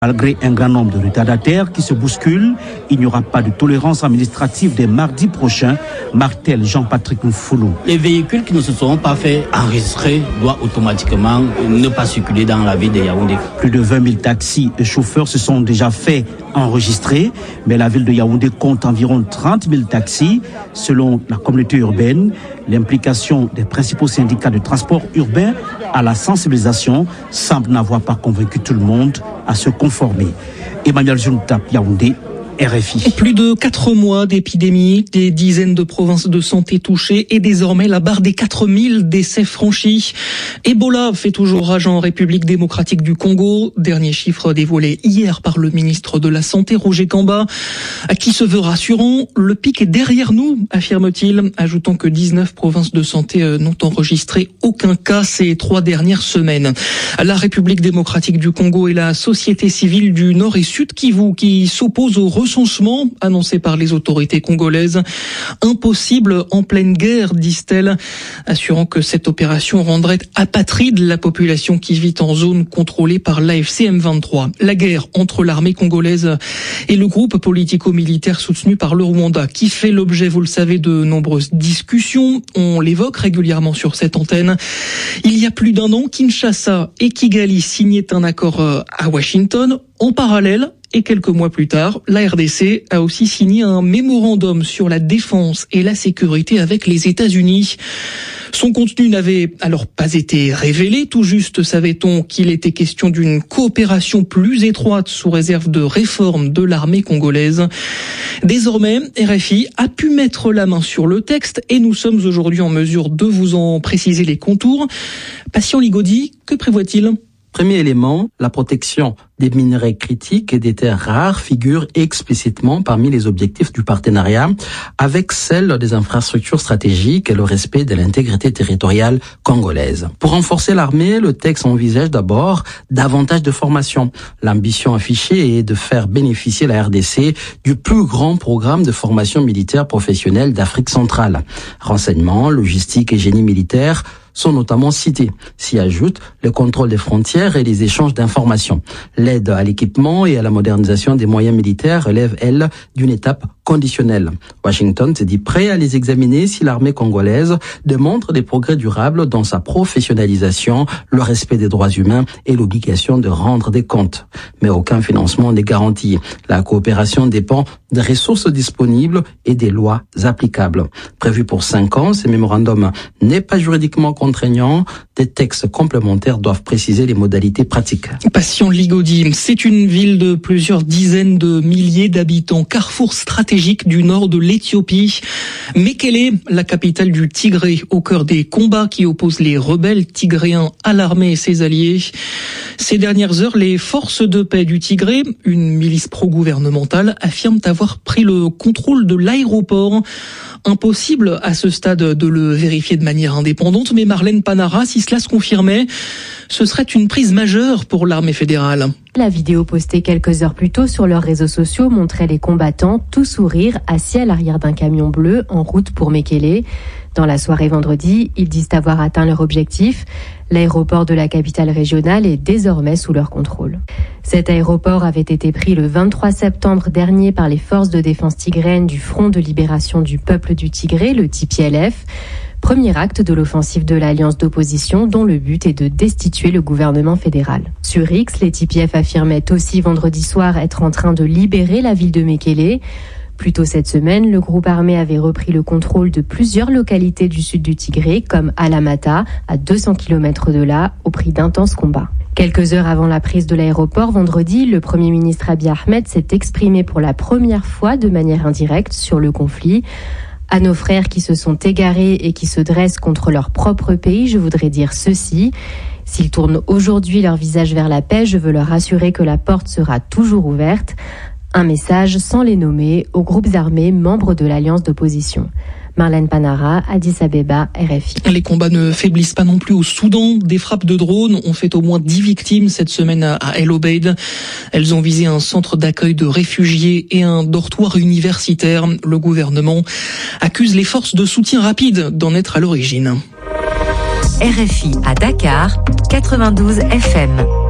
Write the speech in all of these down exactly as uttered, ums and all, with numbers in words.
Malgré un grand nombre de retardataires qui se bousculent, il n'y aura pas de tolérance administrative dès mardi prochain, martèle Jean-Patrick Mfoulou. Les véhicules qui ne se seront pas fait enregistrer doivent automatiquement ne pas circuler dans la ville de Yaoundé. Plus de vingt mille taxis et chauffeurs se sont déjà fait enregistrer, mais la ville de Yaoundé compte environ trente mille taxis. Selon la communauté urbaine, l'implication des principaux syndicats de transport urbain à la sensibilisation semble n'avoir pas convaincu tout le monde à se conformer. Emmanuel Juntap, Yaoundé, R F I. Plus de quatre mois d'épidémie, des dizaines de provinces de santé touchées et désormais la barre des quatre mille décès franchis. Ebola fait toujours rage en République démocratique du Congo. Dernier chiffre dévoilé hier par le ministre de la Santé, Roger Kamba, à qui se veut rassurant. Le pic est derrière nous, affirme-t-il, ajoutant que dix-neuf provinces de santé n'ont enregistré aucun cas ces trois dernières semaines. La République démocratique du Congo et la société civile du Nord et Sud Kivu qui s'opposent au recensement annoncé par les autorités congolaises. Impossible en pleine guerre, disent-elles, assurant que cette opération rendrait apatride la population qui vit en zone contrôlée par l'A F C M vingt-trois. La guerre entre l'armée congolaise et le groupe politico-militaire soutenu par le Rwanda, qui fait l'objet, vous le savez, de nombreuses discussions. On l'évoque régulièrement sur cette antenne. Il y a plus d'un an, Kinshasa et Kigali signaient un accord à Washington. En parallèle, et quelques mois plus tard, la R D C a aussi signé un mémorandum sur la défense et la sécurité avec les États-Unis. Son contenu n'avait alors pas été révélé, tout juste savait-on qu'il était question d'une coopération plus étroite sous réserve de réforme de l'armée congolaise. Désormais, R F I a pu mettre la main sur le texte et nous sommes aujourd'hui en mesure de vous en préciser les contours. Patient Ligodi, que prévoit-il ? Premier élément, la protection des minerais critiques et des terres rares figure explicitement parmi les objectifs du partenariat avec celle des infrastructures stratégiques et le respect de l'intégrité territoriale congolaise. Pour renforcer l'armée, le texte envisage d'abord davantage de formation. L'ambition affichée est de faire bénéficier la R D C du plus grand programme de formation militaire professionnelle d'Afrique centrale. Renseignements, logistique et génie militaire sont notamment cités. S'y ajoute le contrôle des frontières et les échanges d'informations. L'aide à l'équipement et à la modernisation des moyens militaires relève, elle, d'une étape conditionnelle. Washington se dit prêt à les examiner si l'armée congolaise démontre des progrès durables dans sa professionnalisation, le respect des droits humains et l'obligation de rendre des comptes. Mais aucun financement n'est garanti. La coopération dépend des ressources disponibles et des lois applicables. Prévu pour cinq ans, ce mémorandum n'est pas juridiquement contraignant. Des textes complémentaires doivent préciser les modalités pratiques. Patient Ligodi, c'est une ville de plusieurs dizaines de milliers d'habitants, carrefour stratégique du nord de l'Éthiopie. Mekele, la capitale du Tigré, au cœur des combats qui opposent les rebelles tigréens à l'armée et ses alliés. Ces dernières heures, les forces de paix du Tigré, une milice pro-gouvernementale, affirment avoir pris le contrôle de l'aéroport. Impossible à ce stade de le vérifier de manière indépendante, mais Marlène Panara, si cela se confirmait, ce serait une prise majeure pour l'armée fédérale. La vidéo postée quelques heures plus tôt sur leurs réseaux sociaux montrait les combattants, tout sourire, assis à l'arrière d'un camion bleu en route pour Mekele. Dans la soirée vendredi, ils disent avoir atteint leur objectif. L'aéroport de la capitale régionale est désormais sous leur contrôle. Cet aéroport avait été pris le vingt-trois septembre dernier par les forces de défense tigréennes du Front de libération du peuple du Tigré, le T P L F. Premier acte de l'offensive de l'alliance d'opposition dont le but est de destituer le gouvernement fédéral. Sur X, les T P F affirmaient aussi vendredi soir être en train de libérer la ville de Mekele. Plus tôt cette semaine, le groupe armé avait repris le contrôle de plusieurs localités du sud du Tigré, comme Alamata, à deux cents kilomètres de là, au prix d'intenses combats. Quelques heures avant la prise de l'aéroport, vendredi, le Premier ministre Abiy Ahmed s'est exprimé pour la première fois de manière indirecte sur le conflit. À nos frères qui se sont égarés et qui se dressent contre leur propre pays, je voudrais dire ceci. S'ils tournent aujourd'hui leur visage vers la paix, je veux leur assurer que la porte sera toujours ouverte. Un message sans les nommer aux groupes armés membres de l'alliance d'opposition. Marlène Panara, Addis Abeba, R F I. Les combats ne faiblissent pas non plus au Soudan. Des frappes de drones ont fait au moins dix victimes cette semaine à El Obeid. Elles ont visé un centre d'accueil de réfugiés et un dortoir universitaire. Le gouvernement accuse les forces de soutien rapide d'en être à l'origine. R F I à Dakar, quatre-vingt-douze F M.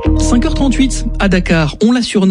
cinq heures trente-huit à Dakar, on l'a surnommé